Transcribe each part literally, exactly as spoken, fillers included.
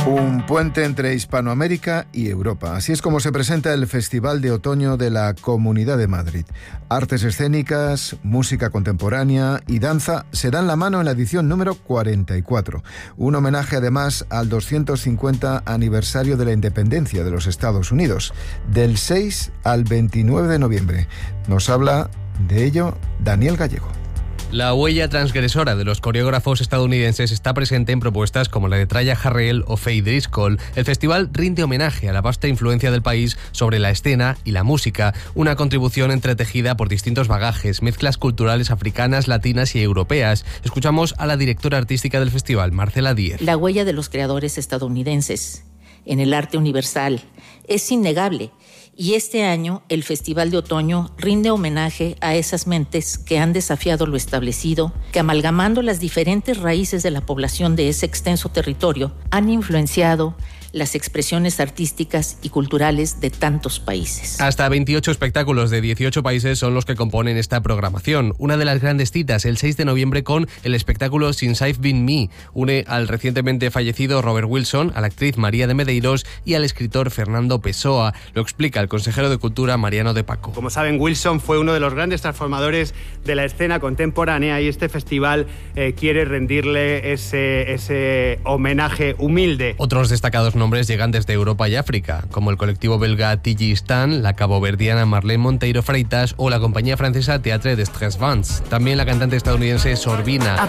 Un puente entre Hispanoamérica y Europa. Así es como se presenta el Festival de Otoño de la Comunidad de Madrid. Artes escénicas, música contemporánea y danza se dan la mano en la edición número cuarenta y cuatro. Un homenaje además al doscientos cincuenta aniversario de la independencia de los Estados Unidos, del seis al veintinueve de noviembre. Nos habla de ello Daniel Gallego. La huella transgresora de los coreógrafos estadounidenses está presente en propuestas como la de Traya Harrell o Faye Driscoll. El festival rinde homenaje a la vasta influencia del país sobre la escena y la música, una contribución entretejida por distintos bagajes, mezclas culturales africanas, latinas y europeas. Escuchamos a la directora artística del festival, Marcela Díez. La huella de los creadores estadounidenses en el arte universal es innegable. Y este año, el Festival de Otoño rinde homenaje a esas mentes que han desafiado lo establecido, que amalgamando las diferentes raíces de la población de ese extenso territorio, han influenciado las expresiones artísticas y culturales de tantos países. Hasta veintiocho espectáculos de dieciocho países son los que componen esta programación. Una de las grandes citas, el seis de noviembre, con el espectáculo Since I've Been Me. Une al recientemente fallecido Robert Wilson, a la actriz María de Medeiros y al escritor Fernando Pessoa. Lo explica el consejero de Cultura, Mariano de Paco. Como saben, Wilson fue uno de los grandes transformadores de la escena contemporánea y este festival eh, quiere rendirle ese, ese homenaje humilde. Otros destacados nombres llegan desde Europa y África, como el colectivo belga Tigi Stan, la caboverdiana Marlene Monteiro Freitas o la compañía francesa Théâtre des Tres Vents. También la cantante estadounidense Sorbina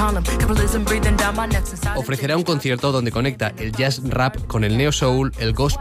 ofrecerá un concierto donde conecta el jazz rap con el neo soul, el gospel